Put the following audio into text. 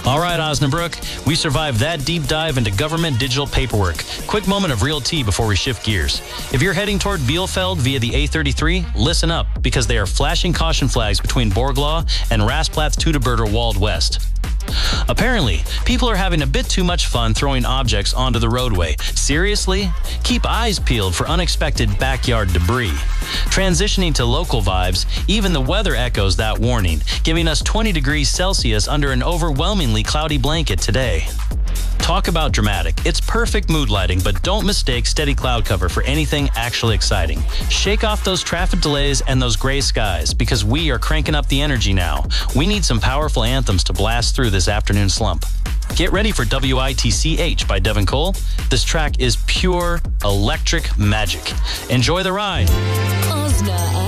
All right, Osnabrück, we survived that deep dive into government digital paperwork. Quick moment of real tea before we shift gears. If you're heading toward Bielefeld via the A33, listen up, because they are flashing caution flags between Borglau and Rasplatz-Teutoburger Wald West. Apparently, people are having a bit too much fun throwing objects onto the roadway. Seriously? Keep eyes peeled for unexpected backyard debris. Transitioning to local vibes, even the weather echoes that warning, giving us 20 degrees Celsius under an overwhelmingly cloudy blanket today. Talk about dramatic. It's perfect mood lighting, but don't mistake steady cloud cover for anything actually exciting. Shake off those traffic delays and those gray skies, because we are cranking up the energy now. We need some powerful anthems to blast through this afternoon slump. Get ready for WITCH by Devin Cole. This track is pure electric magic. Enjoy the ride. Osna